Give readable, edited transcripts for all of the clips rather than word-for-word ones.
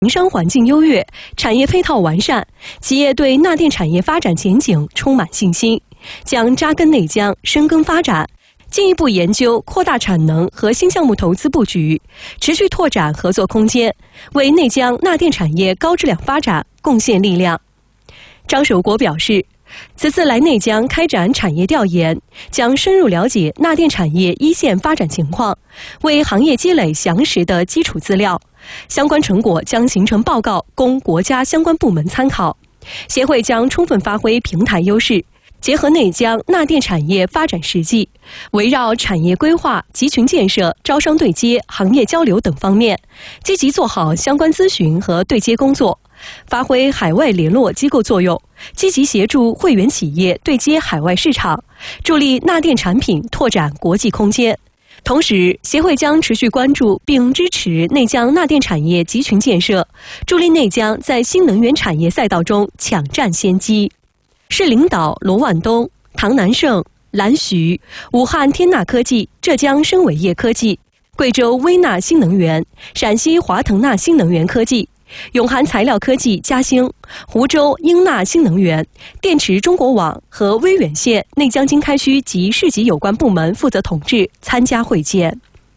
营商环境优越，产业配套完善，企业对钠电产业发展前景充满信心，将扎根内江，深耕发展，进一步研究扩大产能和新项目投资布局，持续拓展合作空间，为内江钠电产业高质量发展贡献力量。张守国表示，此次来内江开展产业调研，将深入了解钠电产业一线发展情况，为行业积累详实的基础资料。相关成果将形成报告，供国家相关部门参考。协会将充分发挥平台优势，结合内江钠电产业发展实际，围绕产业规划、集群建设、招商对接、行业交流等方面，积极做好相关咨询和对接工作，发挥海外联络机构作用，积极协助会员企业对接海外市场，助力钠电产品拓展国际空间。同时，协会将持续关注并支持内江钠电产业集群建设，助力内江在新能源产业赛道中抢占先机。市领导罗万东、唐南胜、蓝徐、武汉天钠科技、浙江深伟业科技、贵州微钠新能源、陕西华腾钠新能源科技、永涵材料科技嘉兴、湖州英钠新能源、电池中国网和威远县内江经开区及市级有关部门负责统治参加会见。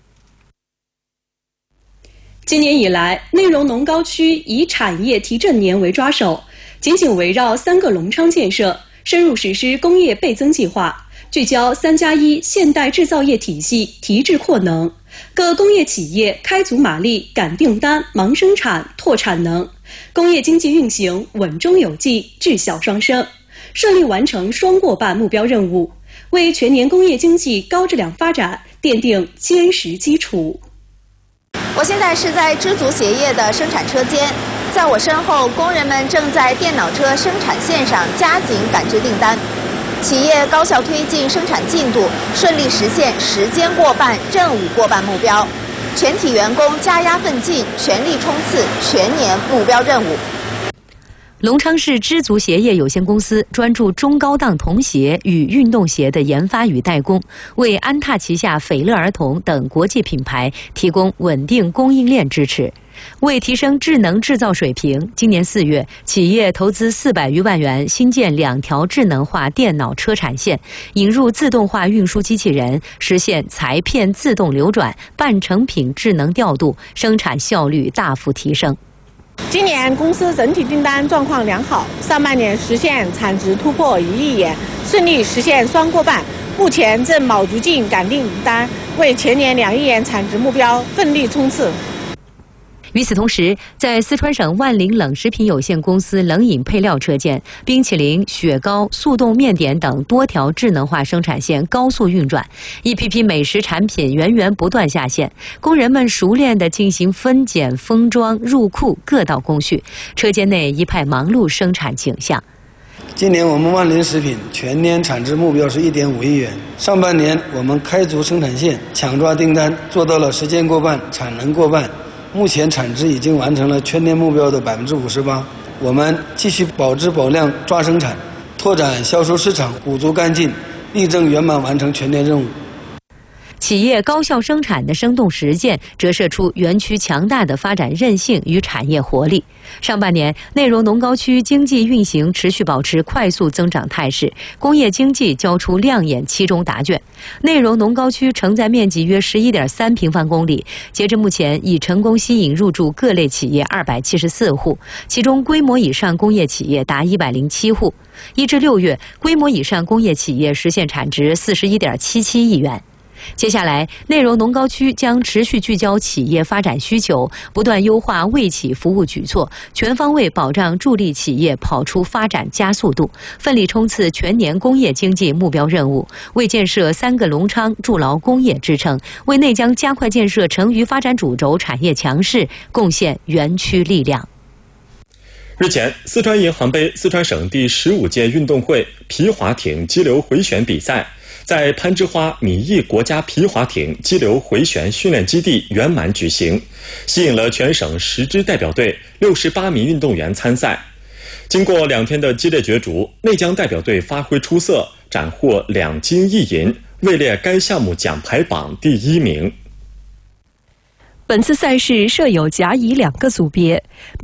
今年以来，内容农高区以产业提振年为抓手，紧紧围绕3个隆昌建设，深入实施工业倍增计划，聚焦3+1现代制造业体系提质扩能。各工业企业开足马力赶订单、忙生产、拓产能，工业经济运行稳中有进、质小双升，顺利完成双过半目标任务，为全年工业经济高质量发展奠定坚实基础。 我现在是在知足鞋业的生产车间，在我身后，工人们正在电脑车生产线上加紧赶制订单。企业高效推进生产进度，顺利实现时间过半、任务过半目标。全体员工加压奋进，全力冲刺全年目标任务。 隆昌市知足鞋业有限公司专注中高档童鞋与运动鞋的研发与代工，为安踏旗下斐乐儿童等国际品牌提供稳定供应链支持。为提升智能制造水平，今年4月，企业投资400余万元新建2条智能化电脑车产线，引入自动化运输机器人，实现裁片自动流转、半成品智能调度，生产效率大幅提升。 今年公司整体订单状况良好，上半年实现产值突破1亿元，顺利实现双过半。目前正卯足劲赶订单，为全年2亿元产值目标奋力冲刺。 与此同时，在四川省万灵冷食品有限公司冷饮配料车间，冰淇淋、雪糕、速冻面点等多条智能化生产线高速运转，一批批美食产品源源不断下线，工人们熟练地进行分拣、封装、入库各道工序，车间内一派忙碌生产景象。 今年我们万灵食品全年产值目标是1.5亿元。上半年我们开足生产线，抢抓订单，做到了时间过半、产能过半。目前产值已经完成了全年目标的58%。我们继续保质保量抓生产，拓展销售市场，补足干劲，力争圆满完成全年任务。 企业高效生产的生动实践，折射出园区强大的发展韧性与产业活力。上半年，内容农高区经济运行持续保持快速增长态势，工业经济交出亮眼期中答卷。内容农高区承载面积约11.3平方公里，截至目前已成功吸引入驻各类企业274户，其中规模以上工业企业达107户。1至6月，规模以上工业企业实现产值41.77亿元。接下来，内容农高区将持续聚焦企业发展需求，不断优化卫企服务举措，全方位保障助力企业跑出发展加速度，奋力冲刺全年工业经济目标任务，为建设3个隆昌筑牢工业支撑，为内江加快建设成渝发展主轴产业强势贡献园区力量。 日前，四川银行杯四川省第15届运动会皮划艇激流回旋比赛在攀枝花米易国家皮划艇激流回旋训练基地圆满举行，吸引了全省10支代表队68名运动员参赛。经过2天的激烈角逐，内江代表队发挥出色，斩获2金1银，位列该项目奖牌榜第1名。 本次赛事设有甲乙2个组别。